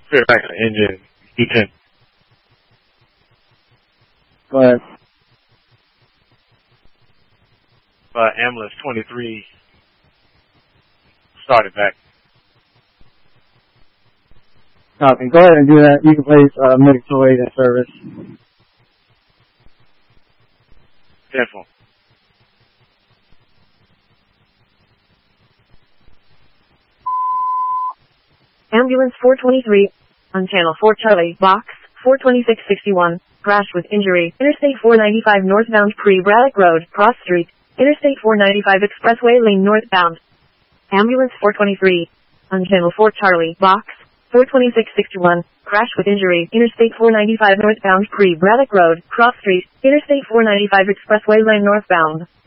Fear back on the engine. E10. Go ahead. Ambulance 23 started back. Copy. Go ahead and do that. You can place medic toy in service. 10-4. Ambulance 423 on Channel 4 Charlie, box 42661, crashed with injury, Interstate 495 northbound Pre-Braddock Road, Cross Street, Interstate 495 expressway lane northbound. Ambulance 423 on Channel 4 Charlie, box 42661, crash with injury, Interstate 495 northbound Pre-Braddock Road, Cross Street, Interstate 495 expressway lane northbound.